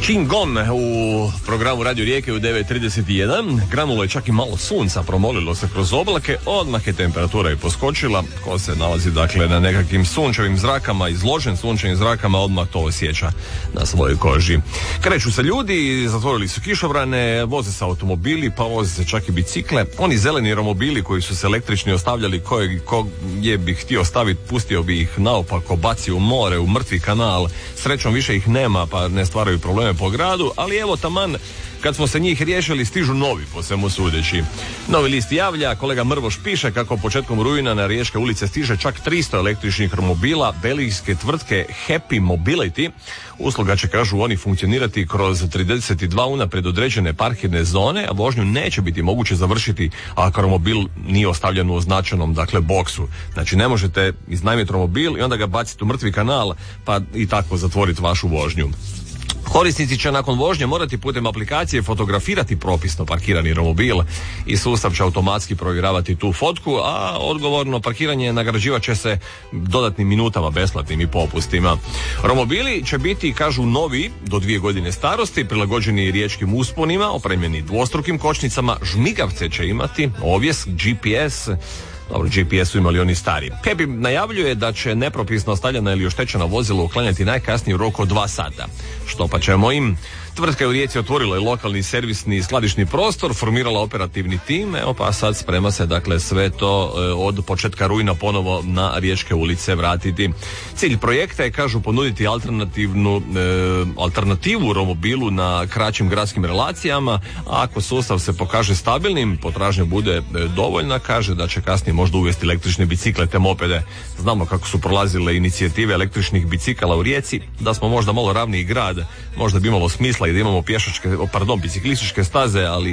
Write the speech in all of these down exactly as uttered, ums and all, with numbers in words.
King Gong u programu Radio Rijeke u devet trideset jedan. Granulo je čak i malo sunca, promolilo se kroz oblake, odmah je temperatura i poskočila. Ko se nalazi dakle na nekakvim sunčevim zrakama, izložen sunčevim zrakama, odmah to osjeća na svojoj koži. Kreću se ljudi, zatvorili su kišobrane, voze se automobili, pa voze se čak i bicikle. Oni zeleni romobili koji su se električni ostavljali, kojeg ko je bi htio staviti, pustio bi ih naopako, bacio u more, u mrtvi kanal. Srećom više ih nema, pa ne stvaraju probleme po gradu, ali evo taman kad smo se njih riješili stižu novi, po svemu sudeći. Novi list javlja, kolega Mrvoš piše kako početkom rujna na Riječke ulice stiže čak tristo električnih romobila belgijske tvrtke Happy Mobility. Usluga će, kažu oni, funkcionirati kroz trideset dva unaprijed određene parkirne zone, a vožnju neće biti moguće završiti ako romobil nije ostavljen u označenom, dakle, boksu. Znači ne možete iznajmiti romobil i onda ga baciti u mrtvi kanal pa i tako zatvoriti vašu vožnju. Korisnici će nakon vožnje morati putem aplikacije fotografirati propisno parkirani romobil i sustav će automatski provjeravati tu fotku, a odgovorno parkiranje nagrađivat će se dodatnim minutama besplatnim i popustima. Romobili će biti, kažu, novi do dvije godine starosti, prilagođeni riječkim usponima, opremljeni dvostrukim kočnicama, žmigavce će imati, ovjes, G P S. Dobro, G P S su imali oni stari. Happy najavljuje da će nepropisno ostavljena ili oštećena vozila uklanjati najkasnije u roku od dva sata. Što pa ćemo im? Tvrtka je u Rijeci otvorila i lokalni servisni skladišni prostor, formirala operativni tim, evo pa sad sprema se dakle sve to e, od početka rujna ponovo na Riječke ulice vratiti. Cilj projekta je, kažu, ponuditi alternativnu e, alternativu romobilu na kraćim gradskim relacijama, a ako sustav se pokaže stabilnim, potražnja bude e, dovoljna, kaže da će kasnije možda uvesti električne bicikle te mopede. Znamo kako su prolazile inicijative električnih bicikala u Rijeci, da smo možda malo ravniji grad, možda bi imalo smisla i da imamo pješačke, pardon, biciklističke staze, ali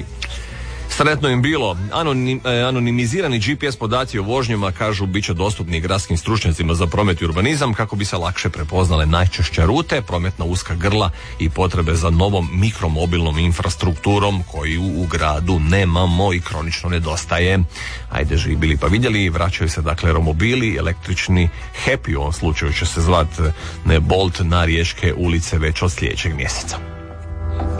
sretno im bilo. Anonim, anonimizirani G P S podaci o vožnjama, kažu, bit će dostupni gradskim stručnjacima za promet i urbanizam kako bi se lakše prepoznale najčešće rute, prometna uska grla i potrebe za novom mikromobilnom infrastrukturom koju u gradu nemamo i kronično nedostaje. Ajde, živjeli pa vidjeli, vraćaju se dakle romobili, električni Happy, u ovom slučaju će se zvat, ne Bolt, na Riječke ulice već od sljedećeg mjeseca.